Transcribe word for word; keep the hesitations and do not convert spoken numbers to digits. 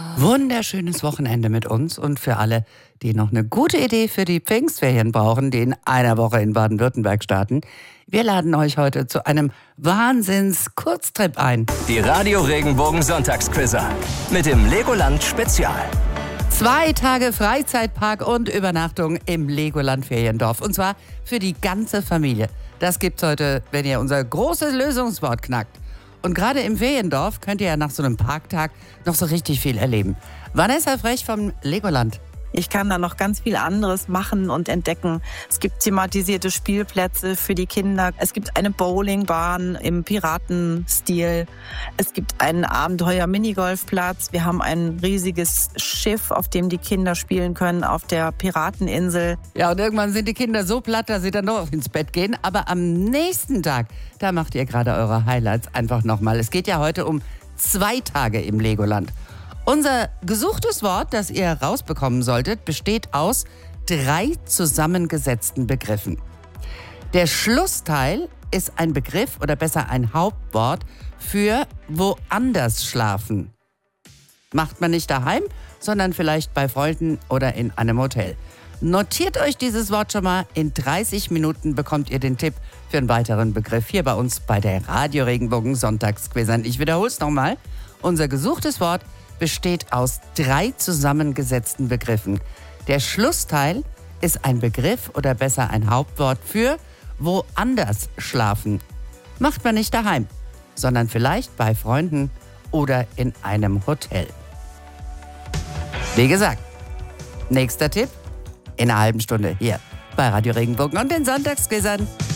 Wunderschönes Wochenende mit uns und für alle, die noch eine gute Idee für die Pfingstferien brauchen, die in einer Woche in Baden-Württemberg starten. Wir laden euch heute zu einem Wahnsinns-Kurztrip ein. Die Radio Regenbogen Sonntagsquizzer mit dem Legoland Spezial. Zwei Tage Freizeitpark und Übernachtung im Legoland Feriendorf. Und zwar für die ganze Familie. Das gibt's heute, wenn ihr unser großes Lösungswort knackt. Und gerade im Feriendorf könnt ihr ja nach so einem Parktag noch so richtig viel erleben. Vanessa Frech vom Legoland. Ich kann da noch ganz viel anderes machen und entdecken. Es gibt thematisierte Spielplätze für die Kinder. Es gibt eine Bowlingbahn im Piratenstil. Es gibt einen Abenteuer-Minigolfplatz. Wir haben ein riesiges Schiff, auf dem die Kinder spielen können, auf der Pirateninsel. Ja, und irgendwann sind die Kinder so platt, dass sie dann doch ins Bett gehen. Aber am nächsten Tag, da macht ihr gerade eure Highlights einfach nochmal. Es geht ja heute um zwei Tage im Legoland. Unser gesuchtes Wort, das ihr rausbekommen solltet, besteht aus drei zusammengesetzten Begriffen. Der Schlussteil ist ein Begriff oder besser ein Hauptwort für woanders schlafen. Macht man nicht daheim, sondern vielleicht bei Freunden oder in einem Hotel. Notiert euch dieses Wort schon mal. In dreißig Minuten bekommt ihr den Tipp für einen weiteren Begriff hier bei uns bei der Radio Regenbogen Sonntagsquizern. Ich wiederhole es nochmal. Unser gesuchtes Wort besteht aus drei zusammengesetzten Begriffen. Der Schlussteil ist ein Begriff oder besser ein Hauptwort für woanders schlafen. Macht man nicht daheim, sondern vielleicht bei Freunden oder in einem Hotel. Wie gesagt, nächster Tipp in einer halben Stunde hier bei Radio Regenbogen und den Sonntagsquizern.